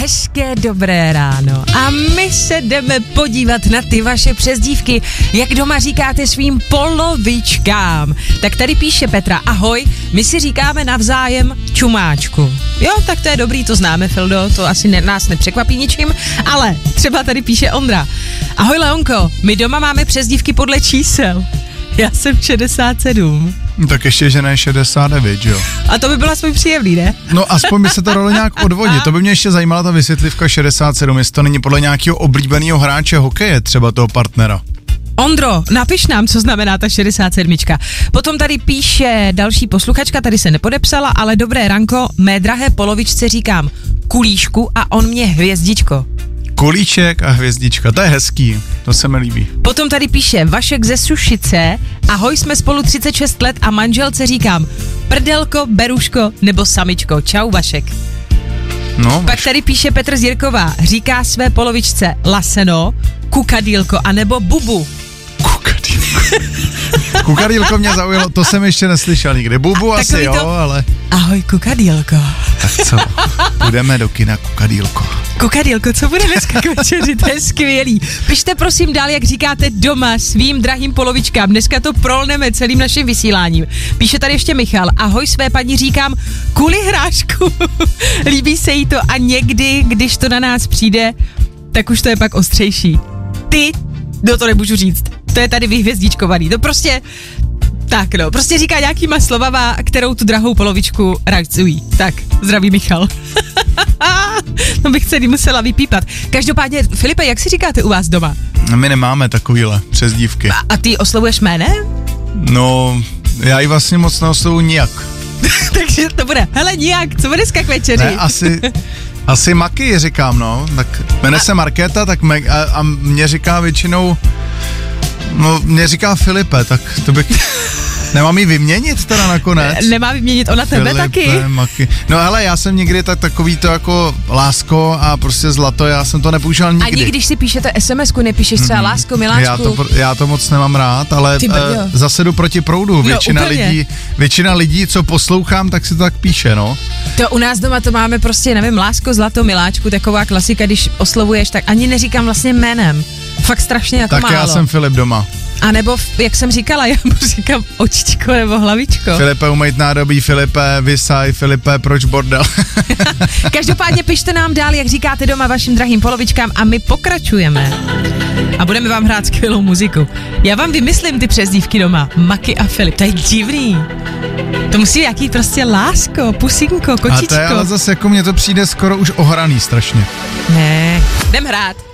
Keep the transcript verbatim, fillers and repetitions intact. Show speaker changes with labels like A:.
A: hezké dobré ráno a my se jdeme podívat na ty vaše přezdívky, jak doma říkáte svým polovičkám. Tak tady píše Petra, ahoj, my si říkáme navzájem čumáčku. Jo, tak to je dobrý, to známe, Fildo, to asi ne, nás nepřekvapí ničím, ale třeba tady píše Ondra. Ahoj Leonko, my doma máme přezdívky podle čísel. Já jsem šedesát sedm.
B: Tak ještě, že ne šedesát devět, jo.
A: A to by byla svůj příjemný, ne?
B: No aspoň by se ta role nějak odvodit. To by mě ještě zajímala ta vysvětlivka šedesát sedm, jestli to není podle nějakého oblíbeného hráče hokeje, třeba toho partnera.
A: Ondro, napiš nám, co znamená ta šedesát sedm. Potom tady píše další posluchačka, tady se nepodepsala, ale dobré ranko, mé drahé polovičce říkám kulíšku a on mě hvězdičko.
B: Kulíček a hvězdička, to je hezký, to se mi líbí.
A: Potom tady píše Vašek ze Sušice, ahoj, jsme spolu třicet šest let a manželce říkám prdelko, beruško nebo samičko. Čau Vašek.
B: No,
A: Pak tady píše Petr z Jirkova, říká své polovičce laseno, kukadýlko anebo bubu.
B: Kukadýlko. Kukadýlko mě zaujalo, to jsem ještě neslyšel nikdy. Bubu asi
A: Takový
B: jo,
A: to...
B: ale...
A: Ahoj kukadýlko.
B: Tak co, půjdeme do kina Kukadýlko.
A: Kukadýlko, co bude dneska k večeři, to je skvělý. Pište prosím dál, jak říkáte doma svým drahým polovičkám. Dneska to prolneme celým naším vysíláním. Píše tady ještě Michal, ahoj své paní říkám kuli hrášku. Líbí se jí to a někdy, když to na nás přijde, tak už to je pak ostřejší. Ty, no to nemůžu říct, to je tady vyhvězdičkovaný, to prostě... Tak no, prostě říká nějakýma slovama, kterou tu drahou polovičku rajcují. Tak, zdraví Michal. No bych celý musela vypípat. Každopádně, Filipe, jak si říkáte u vás doma?
B: My nemáme takovýhle přezdívky.
A: A, a ty oslovuješ jménem?
B: No, já ji vlastně moc neoslovuji nijak.
A: Takže to bude, hele nijak, co bude dneska k večeři?
B: Ne, asi... Asi Maky říkám, no, tak jmenuje se Markéta, tak me, a, a mě říká většinou, no, mě říká Filipe, tak to bych, nemám jí vyměnit teda nakonec.
A: Ne, nemá vyměnit ona tebe
B: Filipe,
A: taky?
B: Maky. No hele, já jsem někdy tak takový to jako lásko a prostě zlato, já jsem to nepoužíval nikdy.
A: Ani když si píšete es em esku, nepíšeš třeba mm-hmm. lásko, miláčku?
B: Já to, já to moc nemám rád, ale uh, zase jdu proti proudu. Většina,
A: no,
B: lidí, většina lidí, co poslouchám, tak si to tak píše, no.
A: To u nás doma to máme prostě, nevím, lásko, zlato, miláčku, taková klasika, když oslovuješ, tak ani neříkám vlastně jménem. Fakt strašně jako
B: tak
A: málo.
B: Já jsem Filip doma.
A: A nebo, jak jsem říkala, já mu říkám očičko nebo hlavičko.
B: Filipe, umejt nádobí, Filipe, vysaj, Filipe, proč bordel?
A: Každopádně pište nám dál, jak říkáte doma vašim drahým polovičkám a my pokračujeme. A budeme vám hrát skvělou muziku. Já vám vymyslím ty přezdívky doma. Maky a Filip, to je divný. To musí jaký prostě lásko, pusinko, kočičko.
B: A to je ale zase jako mně to přijde skoro už ohraný strašně.
A: Ne, jdem hrát.